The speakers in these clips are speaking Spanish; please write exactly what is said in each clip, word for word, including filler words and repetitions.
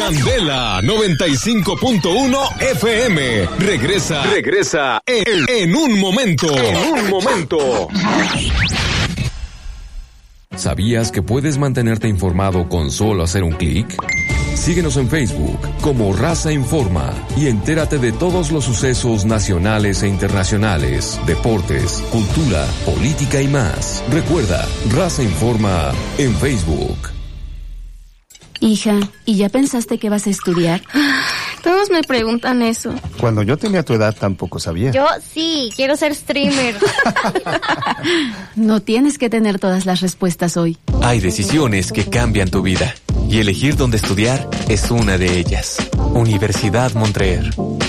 Candela noventa y cinco punto uno F M. Regresa, regresa en, en un momento. En un momento. ¿Sabías que puedes mantenerte informado con solo hacer un clic? Síguenos en Facebook como Raza Informa y entérate de todos los sucesos nacionales e internacionales, deportes, cultura, política y más. Recuerda, Raza Informa en Facebook. Hija, ¿y ya pensaste que vas a estudiar? Todos me preguntan eso. Cuando yo tenía tu edad tampoco sabía. Yo sí, quiero ser streamer. No tienes que tener todas las respuestas hoy. Hay decisiones que cambian tu vida y elegir dónde estudiar es una de ellas. Universidad Montreal.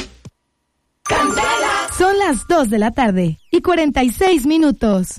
Son las dos de la tarde y cuarenta y seis minutos.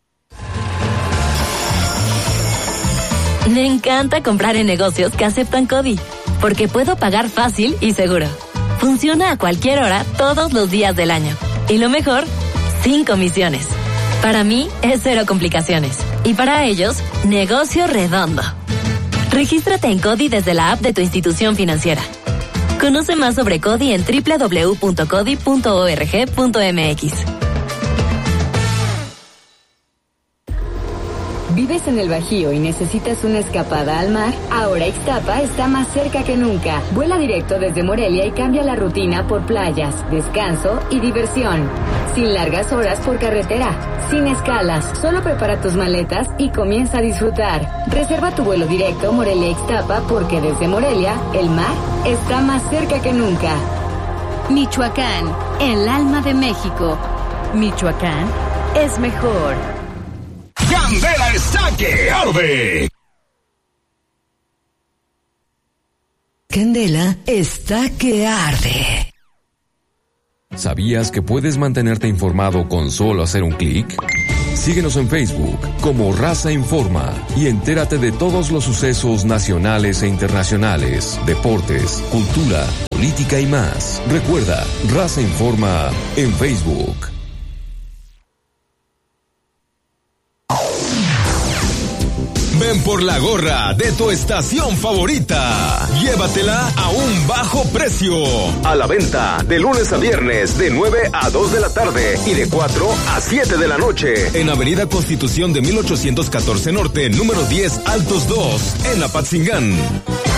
Me encanta comprar en negocios que aceptan CODI, porque puedo pagar fácil y seguro. Funciona a cualquier hora, todos los días del año. Y lo mejor, sin comisiones. Para mí, es cero complicaciones. Y para ellos, negocio redondo. Regístrate en CODI desde la app de tu institución financiera. Conoce más sobre CODI en doble u doble u doble u punto codi punto org punto m x. ¿Vives en el Bajío y necesitas una escapada al mar? Ahora Ixtapa está más cerca que nunca. Vuela directo desde Morelia y cambia la rutina por playas, descanso y diversión. Sin largas horas por carretera, sin escalas. Solo prepara tus maletas y comienza a disfrutar. Reserva tu vuelo directo Morelia-Ixtapa porque desde Morelia, el mar está más cerca que nunca. Michoacán, el alma de México. Michoacán es mejor. Candela está que arde. Candela está que arde. ¿Sabías que puedes mantenerte informado con solo hacer un clic? Síguenos en Facebook como Raza Informa y entérate de todos los sucesos nacionales e internacionales, deportes, cultura, política y más. Recuerda, Raza Informa en Facebook. Ven por la gorra de tu estación favorita. Llévatela a un bajo precio. A la venta de lunes a viernes de nueve a dos de la tarde y de cuatro a siete de la noche. En Avenida Constitución de mil ochocientos catorce Norte, número diez, Altos dos, en Apatzingán.